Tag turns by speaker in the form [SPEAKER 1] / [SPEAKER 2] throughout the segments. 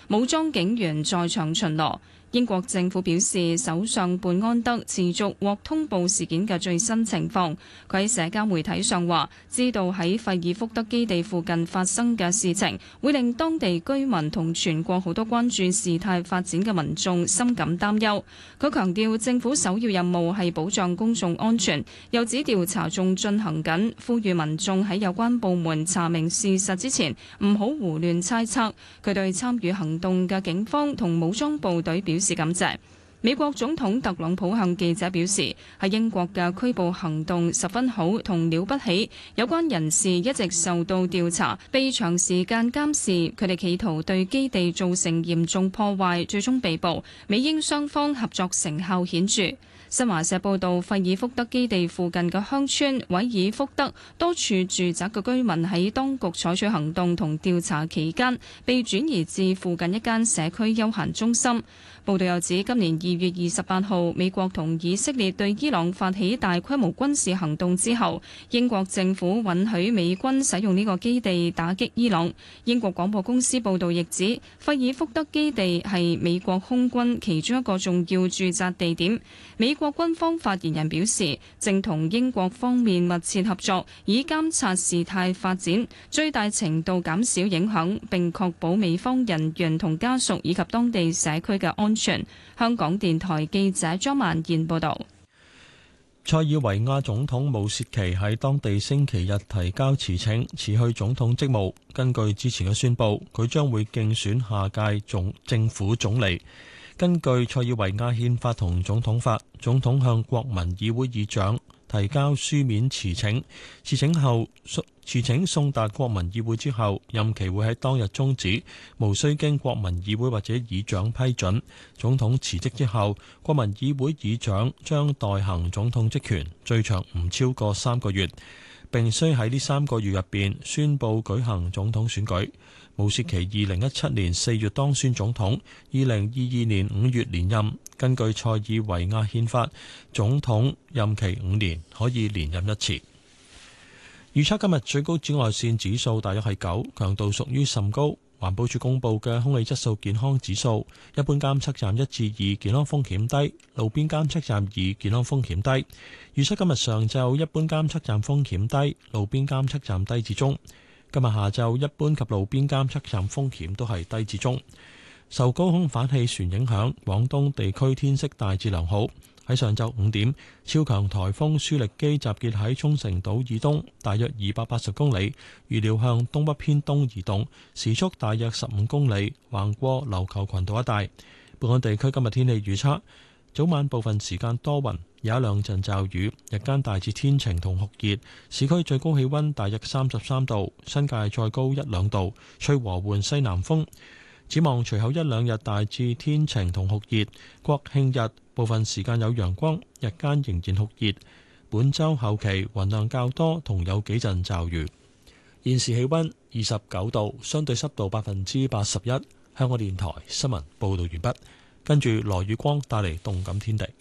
[SPEAKER 1] 武裝警員在場巡邏。英國政府表示，首相貝安德持續獲通報事件嘅最新情況。佢喺社交媒體上話，知道喺費爾福德基地附近發生嘅事情，會令當地居民同全國好多關注事態發展嘅民眾深感擔憂。佢強調，政府首要任務係保障公眾安全，又指調查仲進行緊，呼籲民眾喺有關部門查明事實之前，唔好胡亂猜測。佢對參與行動嘅警方同武裝部隊表示感謝。美國總統特朗普向記者表示，喺英國嘅拘捕行動十分好同了不起，有關人士一直受到調查，被長時間監視，佢哋企圖對基地造成嚴重破壞，最終被捕。美英雙方合作成效顯著。新華社報道，費爾福德基地附近嘅鄉村韋爾福德多處住宅嘅居民喺當局採取行動同調查期間，被轉移至附近一間社區休閒中心。報道又指，今年2月28號，美國同以色列對伊朗發起大規模軍事行動之後，英國政府允許美軍使用呢個基地打擊伊朗。英國廣播公司報道亦指，費爾福德基地係美國空軍其中一個重要駐紮地點。美國軍方發言人表示，正同英國方面密切合作，以監察事態發展，最大程度減少影響，並確保美方人員同家屬以及當地社區嘅安全。香港電台記者張曼燕報道。
[SPEAKER 2] 塞爾維亞總統武切奇喺當地星期日提交辭請，辭去總統職務。根據之前嘅宣佈，佢將會競選下屆政府總理。根據塞爾維亞憲法同總統法，總統向國民議會議長提交書面辭請，辭請送達國民議會之後，任期會喺當日終止，無需經國民議會或者議長批准。總統辭職之後，國民議會議長將代行總統職權，最長唔超過3個月，並須喺呢3個月入邊宣佈舉行總統選舉。武切奇2017年4月當選總統，2022年5月連任。根據塞爾維亞憲法，總統任期5年，可以連任一次。預測今日最高紫外線指數大約係9，強度屬於甚高。環保署公布嘅空氣質素健康指數，一般監測站1至2，健康風險低；路邊監測站2，健康風險低。預測今日上晝一般監測站風險低，路邊監測站低至中。今日下晝一般及路邊監測站風險都係低至中。受高空反氣旋影響，廣東地區天色大致良好。喺上晝5點，超強颱風舒力基集結喺沖繩島以東，大約280公里，預料向東北偏東移動，時速大約15公里，橫過琉球群島一帶。本港地區今日天氣預測：早晚部分時間多雲，有一兩陣驟雨，日間大致天晴同酷熱，市區最高氣溫大約33度，新界再高1-2度，吹和緩西南風。展望隨後一兩日大致天晴同酷熱，國慶日部分時間有陽光，日間仍然酷熱。本週後期雲量較多，同有幾陣驟雨。現時氣溫29度，相對濕度81%。香港電台新聞報道完畢。跟住羅宇光帶嚟動感天地。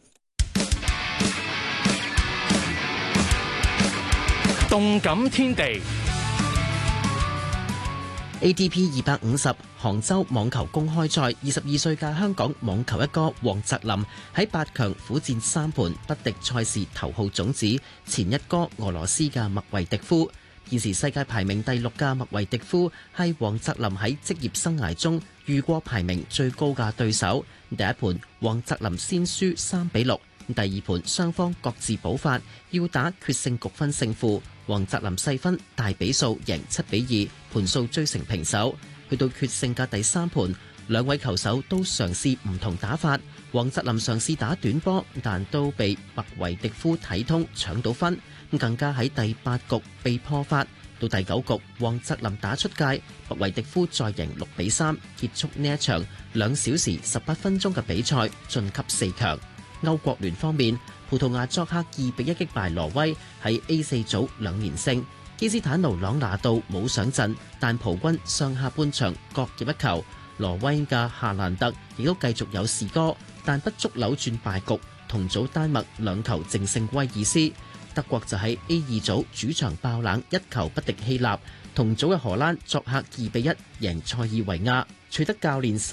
[SPEAKER 3] 動感天地。
[SPEAKER 4] ATP 250杭州網球公開賽，22歲嘅香港網球一哥黃澤林喺8強苦戰3盤，不敵賽事頭號種子前一哥俄羅斯嘅麥維迪夫。現時世界排名第6嘅麥維迪夫係黃澤林喺職業生涯中遇過排名最高嘅對手。第一盤黃澤林先輸3-6，第二盤雙方各自補發，要打決勝局分勝負。黃澤林細分大比數贏7-2，盤數追成平手。去到決勝嘅第3盤，兩位球手都嘗試唔同打法。黃澤林嘗試打短波，但都被麥維迪夫睇通搶到分，更加喺第8局被破發。到第9局，黃澤林打出界，麥維迪夫再贏6-3，結束呢一場2小時18分鐘嘅比賽，晉級4強。歐國聯方面，葡萄牙作客2-1擊敗挪威，喺 A4 組2連勝。基斯坦奴朗拿度冇上陣，但葡軍上下半場各入一球。挪威嘅夏蘭特亦都繼續有士哥，但不足扭轉敗局。同組丹麥2球淨勝威爾斯，德國就喺 A2 組主場爆冷1球不敵希臘。同組嘅荷蘭作客2-1贏塞爾維亞，取得教練